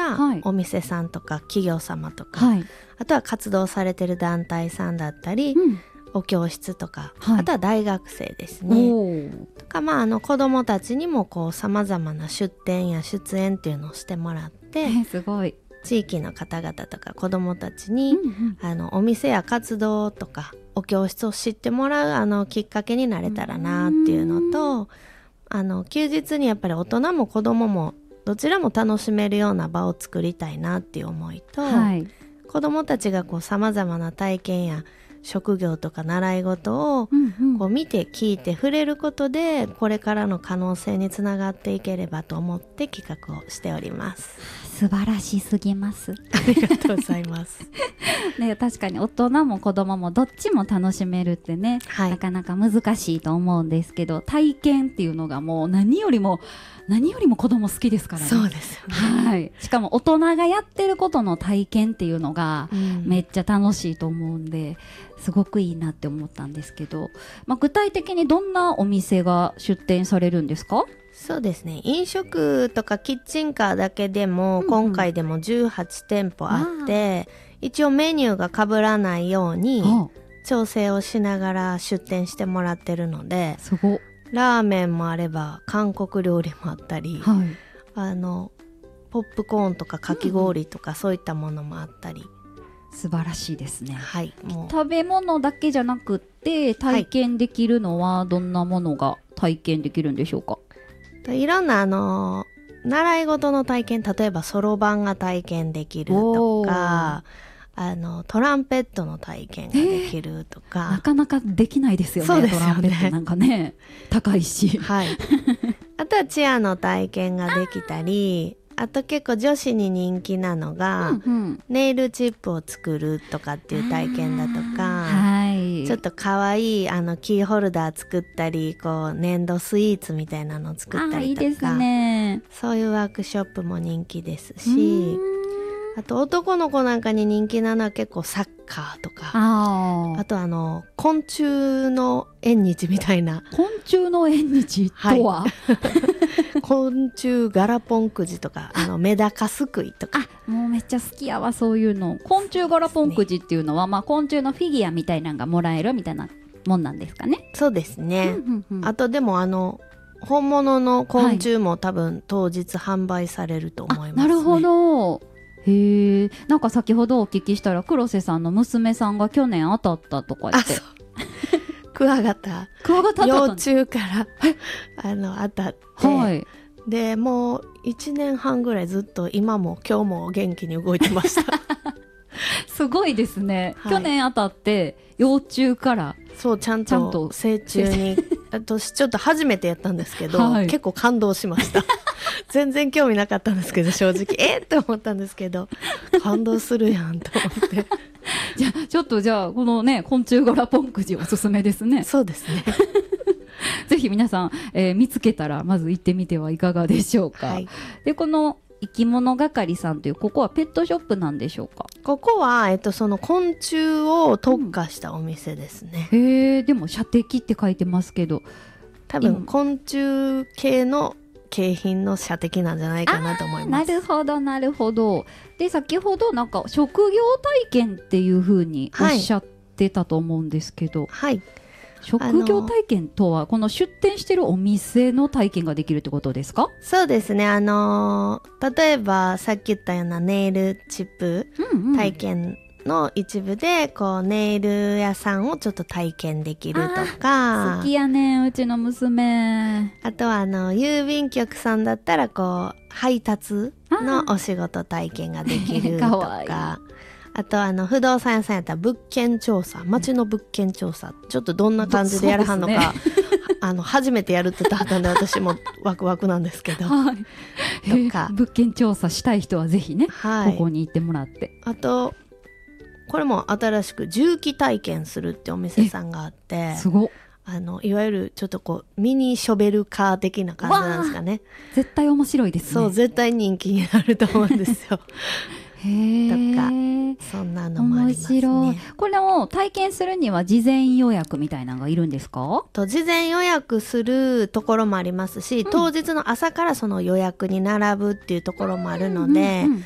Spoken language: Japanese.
ら、 はいお店さんとか企業様とか、 はい、 あとは活動されてる団体さんだったり、 うんお教室とか、 はいあとは大学生ですねおーとか、子どもたちにもこうさまざまな出展や出演っていうのをしてもらってすごい、 地域の方々とか子どもたちうに、 んうんお店や活動とかお教室を知ってもらうきっかけになれたらなっていうのと、休日にやっぱり大人も子どももどちらも楽しめるような場を作りたいなっていう思いと、 はい子どもたちがさまざまな体験や職業とか習い事をうんうんこう見て聞いて触れることでこれからの可能性につながっていければと思って企画をしております。 素晴らしすぎますありがとうございますね、確かに大人も子供もどっちも楽しめるってね、 はいなかなか難しいと思うんですけど、体験っていうのがもう何よりも子供好きですからね。 そうですよね、 はい、しかも大人がやってることの体験っていうのがめっちゃ楽しいと思うんで、すごくいいなって思ったんですけど、具体的にどんなお店が出店されるんですか？ そうですね、飲食とかキッチンカーだけでも、今回でも18店舗あって、一応メニューが被らないように調整をしながら出店してもらってるので、 すご、 ラーメンもあれば韓国料理もあったり、 はい、 ポップコーンとかかき氷とかそういったものもあったり、 素晴らしいですね。 はいもう食べ物だけじゃなくって体験できるのはどんなものが体験できるんでしょうか？ いろんな習い事の体験、例えばそろばんが体験できるとか、トランペットの体験ができるとか、 なかなかできないですよね。 そうですよねトランペットなんかね高いし、 はいあとはチアの体験ができたり、あと結構女子に人気なのが、 うんうん、 ネイルチップを作るとかっていう体験だとか、 はい、 ちょっとかわいいキーホルダー作ったり、こう粘土スイーツみたいなのを作ったりとか、 いいですね。 そういうワークショップも人気ですし、あと男の子なんかに人気なのは結構サッカーとか、あと昆虫の縁日みたいな、 昆虫の縁日とは、 昆虫ガラポンくじとかメダカすくいとか、 もうめっちゃ好きやわそういうの。昆虫ガラポンくじっていうのは、昆虫のフィギュアみたいなのがもらえるみたいなもんなんですかね？ そうですね、あととでも本物の昆虫も多分当日販売されると思いますね。 なるほど。へえ、なんか先ほどお聞きしたら黒瀬さんの娘さんが去年当たったとか言って。 クワガタ幼虫から当たって、はい、でもう1年半ぐらいずっと今も今日も元気に動いてましたすごいですね、 はい、 去年当たって幼虫からそうちゃんと成虫に私ちょっと初めてやったんですけど、はい、結構感動しました全然興味なかったんですけど正直って思ったんですけど感動するやんと思ってちょっとこのね昆虫ガラポンくじおすすめですね。 そうですねぜひ皆さん、見つけたらまず行ってみてはいかがでしょうか、はい、でこの生き物係さんというここはペットショップなんでしょうか？ ここは、その昆虫を特化したお店ですね、 へえ、でも射的って書いてますけど多分昆虫系の景品の射的なんじゃないかなと思います。 なるほどなるほど。で先ほどなんか職業体験っていう風におっしゃってたと思うんですけど、 はい、 職業体験とはこの出店してるお店の体験ができるってことですか？ そうですね、例えばさっき言ったようなネイルチップ体験の一部でこうネイル屋さんをちょっと体験できるとか、 好きやねんうちの娘。 あとは郵便局さんだったらこう配達のお仕事体験ができるとかあと不動産屋さんやったら物件調査、街の物件調査ちょっとどんな感じでやらはんのか、初めてやるって言ったはったんで私もワクワクなんですけど、 はい、 とか物件調査したい人はぜひね、 はい、 ここに行ってもらって、 あとこれも新しく重機体験するってお店さんがあって、 すごっ、 いわゆるちょっとこうミニショベルカー的な感じなんですかね。 絶対面白いですね。 そう絶対人気になると思うんですよへーとかそんなのもありますね。 面白い。これを体験するには事前予約みたいなのがいるんですか？ 事前予約するところもありますし、当日の朝からその予約に並ぶっていうところもあるので、